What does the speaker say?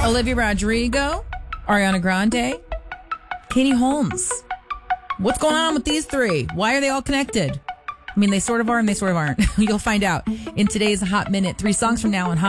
Olivia Rodrigo, Ariana Grande, Katie Holmes. What's going on with these three? Why are they all connected? I mean, they sort of are and they sort of aren't. You'll find out in today's Hot Minute. 3 songs from now on Hot